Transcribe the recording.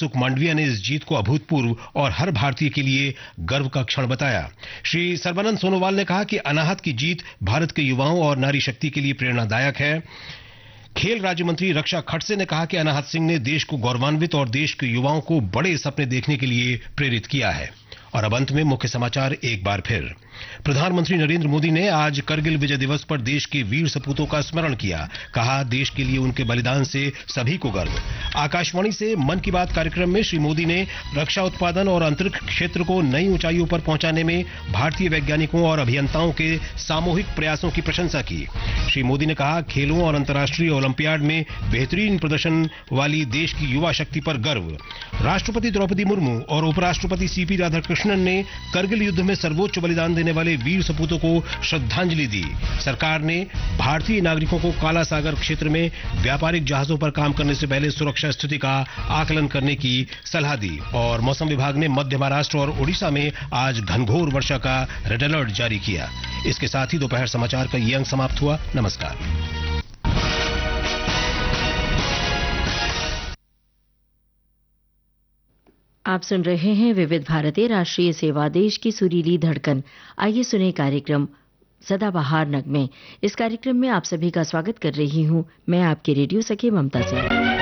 मनसुख मांडविया ने इस जीत को अभूतपूर्व और हर भारतीय के लिए गर्व का क्षण बताया। श्री सर्बानंद सोनोवाल ने कहा कि अनाहत की जीत भारत के युवाओं और नारी शक्ति के लिए प्रेरणादायक है। खेल राज्य मंत्री रक्षा खड़से ने कहा कि अनाहत सिंह ने देश को गौरवान्वित और देश के युवाओं को बड़े सपने देखने के लिए प्रेरित किया है। और अब अंत में मुख्य समाचार एक बार फिर। प्रधानमंत्री नरेंद्र मोदी ने आज करगिल विजय दिवस पर देश के वीर सपूतों का स्मरण किया। कहा, देश के लिए उनके बलिदान से सभी को गर्व। आकाशवाणी से मन की बात कार्यक्रम में श्री मोदी ने रक्षा उत्पादन और अंतरिक्ष क्षेत्र को नई ऊंचाइयों पर पहुंचाने में भारतीय वैज्ञानिकों और अभियंताओं के सामूहिक प्रयासों की प्रशंसा की। श्री मोदी ने कहा, खेलों और अंतर्राष्ट्रीय ओलंपियाड में बेहतरीन प्रदर्शन वाली देश की युवा शक्ति पर गर्व। राष्ट्रपति द्रौपदी मुर्मू और उपराष्ट्रपति सीपी राधाकृष्णन ने करगिल युद्ध में सर्वोच्च बलिदान देने वाले वीर सपूतों को श्रद्धांजलि दी। सरकार ने भारतीय नागरिकों को काला सागर क्षेत्र में व्यापारिक जहाजों पर काम करने से पहले सुरक्षा स्थिति का आकलन करने की सलाह दी। और मौसम विभाग ने मध्य महाराष्ट्र और ओडिशा में आज घनघोर वर्षा का रेड अलर्ट जारी किया। इसके साथ ही दोपहर समाचार का ये अंक समाप्त हुआ। नमस्कार। आप सुन रहे हैं विविध भारती राष्ट्रीय सेवा, देश की सुरीली धड़कन। आइए सुने कार्यक्रम सदाबहार नगमे। इस कार्यक्रम में आप सभी का स्वागत कर रही हूं मैं, आपके रेडियो सखी ममता सिंह।